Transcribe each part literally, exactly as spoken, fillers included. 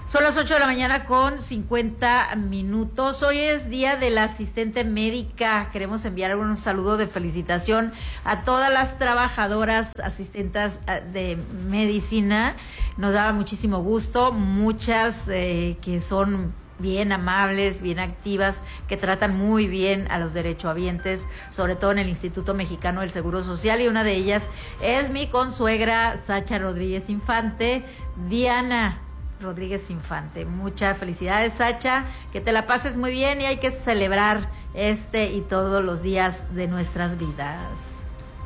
Son las ocho de la mañana con cincuenta minutos. Hoy es día de la asistente médica. Queremos enviar un saludo de felicitación a todas las trabajadoras asistentes de medicina. Nos daba muchísimo gusto, muchas eh, que son bien amables, bien activas, que tratan muy bien a los derechohabientes, sobre todo en el Instituto Mexicano del Seguro Social, y una de ellas es mi consuegra Sacha Rodríguez Infante. Diana Rodríguez Infante, muchas felicidades, Sacha, que te la pases muy bien, y hay que celebrar este y todos los días de nuestras vidas.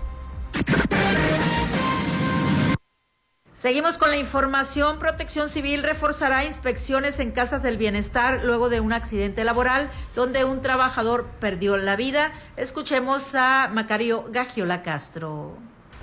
Seguimos con la información. Protección Civil reforzará inspecciones en casas del bienestar luego de un accidente laboral donde un trabajador perdió la vida. Escuchemos a Macario Gagiola Castro.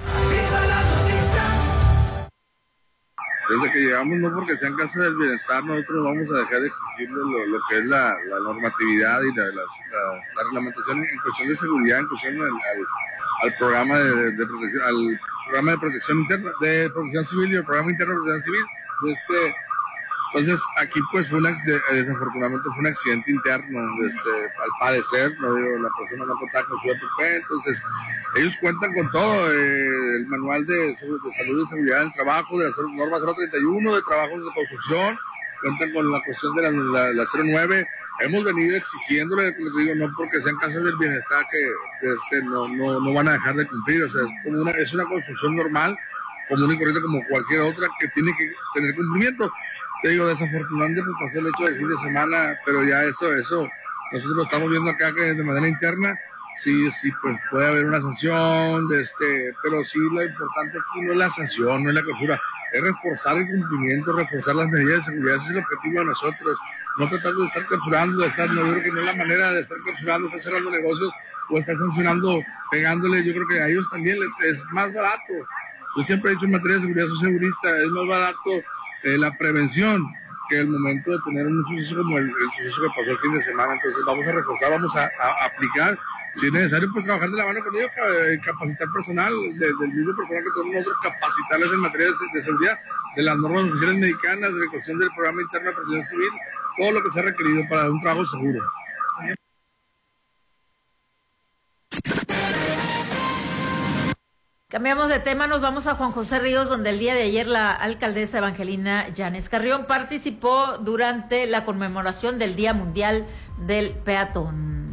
Desde que llegamos, no porque sean casas del bienestar, nosotros vamos a dejar de exigirle lo, lo que es la, la normatividad y la, la, la, la reglamentación en cuestión de seguridad, en cuestión al, al, al programa de, de, de protección, al programa de protección interna, de protección civil y el programa interno de protección civil. Este, entonces, aquí pues fue un accidente, desafortunadamente fue un accidente interno, este, al padecer, no digo, la persona no contaba con su E P P, entonces ellos cuentan con todo, eh, el manual de, de salud y seguridad del trabajo, de la norma cero treinta y uno, de trabajos de construcción, cuentan con la cuestión de la, la, la cero nueve, hemos venido exigiéndole, como digo, no porque sean casas del bienestar que este, no, no, no van a dejar de cumplir, o sea, es, como una, es una construcción normal, común y corriente como cualquier otra que tiene que tener cumplimiento. Te digo, desafortunadamente pues pasó el hecho del fin de semana, pero ya eso, eso, nosotros lo estamos viendo acá que de manera interna, sí, sí, pues puede haber una sanción, de este, pero sí lo importante aquí no es la sanción, no es la clausura, es reforzar el cumplimiento, reforzar las medidas de seguridad, ese es el objetivo de nosotros, no tratar de estar clausurando, de estar, no, yo creo que no es la manera de estar clausurando, estar cerrando negocios o estar sancionando, pegándole, yo creo que a ellos también les es más barato. Yo siempre he dicho en materia de seguridad, soy segurista, es más barato eh, la prevención que el momento de tener un suceso como el, el suceso que pasó el fin de semana. Entonces vamos a reforzar, vamos a, a aplicar, si es necesario, pues trabajar de la mano con ellos, capacitar personal, de, del mismo personal que tenemos nosotros, capacitarles en materia de, de seguridad, de las normas oficiales mexicanas, de la cuestión del programa interno de protección civil, todo lo que sea requerido para un trabajo seguro. Cambiamos de tema, nos vamos a Juan José Ríos, donde el día de ayer la alcaldesa Evangelina Llanes Carrión participó durante la conmemoración del Día Mundial del Peatón.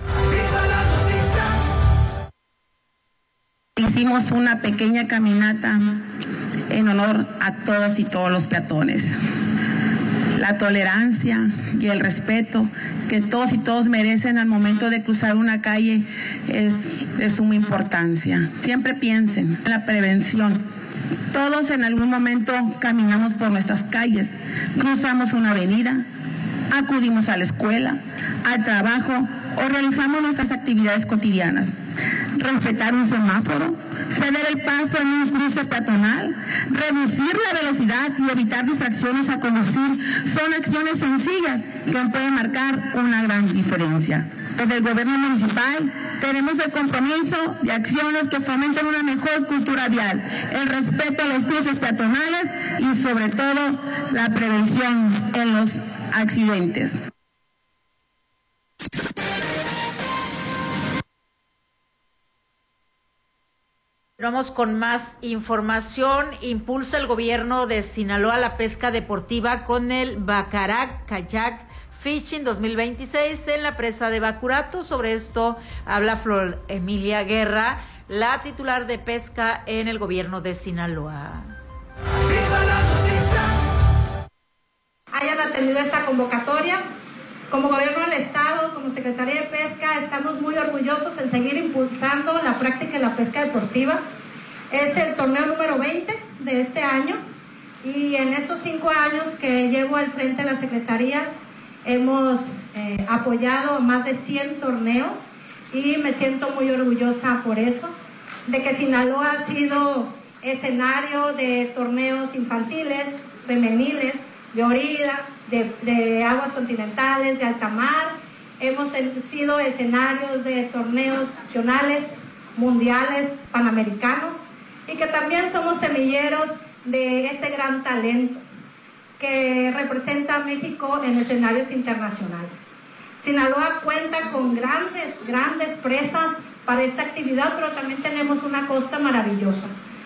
Hicimos una pequeña caminata en honor a todas y todos los peatones. La tolerancia y el respeto que todos y todos merecen al momento de cruzar una calle es de suma importancia. Siempre piensen en la prevención. Todos en algún momento caminamos por nuestras calles, cruzamos una avenida, acudimos a la escuela, al trabajo o realizamos nuestras actividades cotidianas. Respetar un semáforo, ceder el paso en un cruce peatonal, reducir la velocidad y evitar distracciones a conducir son acciones sencillas que pueden marcar una gran diferencia. Desde el gobierno municipal tenemos el compromiso de acciones que fomenten una mejor cultura vial, el respeto a los cruces peatonales y sobre todo la prevención en los accidentes. Vamos con más información. Impulsa el gobierno de Sinaloa la pesca deportiva con el Bacarac Kayak Fishing dos mil veintiséis en la presa de Bacurato. Sobre esto habla Flor Emilia Guerra, la titular de pesca en el gobierno de Sinaloa. Hayan atendido esta convocatoria. Como gobierno del estado, como Secretaría de Pesca, estamos muy orgullosos en seguir impulsando la práctica de la pesca deportiva. Es el torneo número veinte de este año y en estos cinco años que llevo al frente de la Secretaría hemos eh, apoyado a más de cien torneos y me siento muy orgullosa por eso, de que Sinaloa ha sido escenario de torneos infantiles, femeniles, de orilla, de, de aguas continentales, de alta mar. Hemos sido escenarios de torneos nacionales, mundiales, panamericanos, y que también somos semilleros de este gran talento. que representa a México en escenarios internacionales. Sinaloa cuenta con grandes, grandes presas para esta actividad, pero también tenemos una costa maravillosa.